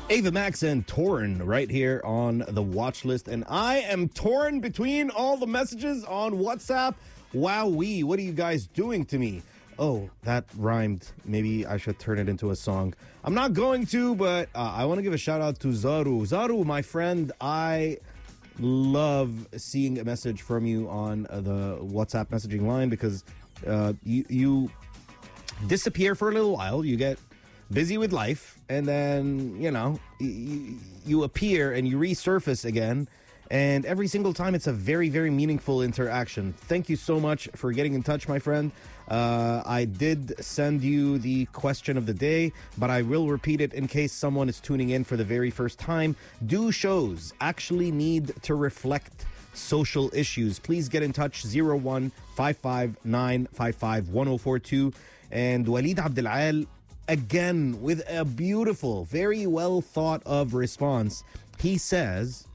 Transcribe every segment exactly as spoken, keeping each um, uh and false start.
Ava Max and Torn right here on the watch list. And I am torn between all the messages on WhatsApp. Wowee, what are you guys doing to me? Oh, that rhymed. Maybe I should turn it into a song. I'm not going to, but uh, I want to give a shout out to Zaru. Zaru, my friend, I love seeing a message from you on uh, the WhatsApp messaging line because uh, you, you disappear for a little while. You get busy with life, and then, you know, you, you appear and you resurface again. And every single time, it's a very, very meaningful interaction. Thank you so much for getting in touch, my friend. Uh, I did send you the question of the day, but I will repeat it in case someone is tuning in for the very first time. Do shows actually need to reflect social issues? Please get in touch, zero one five five nine five five one zero four two. And Walid Abdel Al, again, with a beautiful, very well thought of response. He says,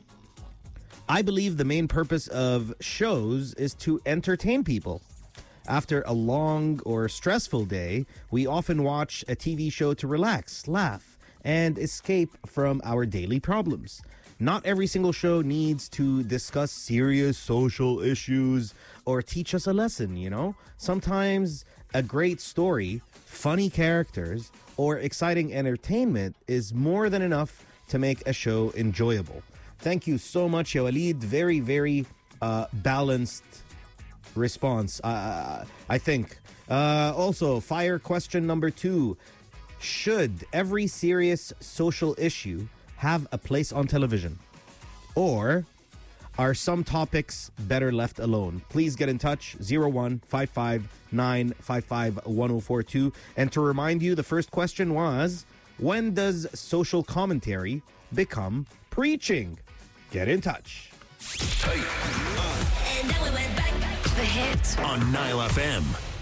I believe the main purpose of shows is to entertain people. After a long or stressful day, we often watch a T V show to relax, laugh, and escape from our daily problems. Not every single show needs to discuss serious social issues or teach us a lesson, you know? Sometimes a great story, funny characters, or exciting entertainment is more than enough to make a show enjoyable. Thank you so much, Ya Walid. Very, very uh, balanced response, uh, I think. Uh, also, fire question number two. Should every serious social issue have a place on television? Or are some topics better left alone? Please get in touch, zero one five five nine five five one zero four two. And to remind you, the first question was, when does social commentary become preaching? Get in touch. And now we went back. The hit on Nile F M.